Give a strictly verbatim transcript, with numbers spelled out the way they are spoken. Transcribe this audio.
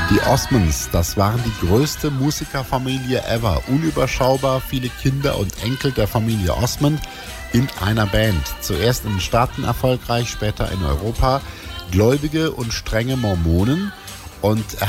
Die Osmonds, das waren die größte Musikerfamilie ever. Unüberschaubar viele Kinder und Enkel der Familie Osmond in einer Band. Zuerst in den Staaten erfolgreich, später in Europa. Gläubige und strenge Mormonen. Und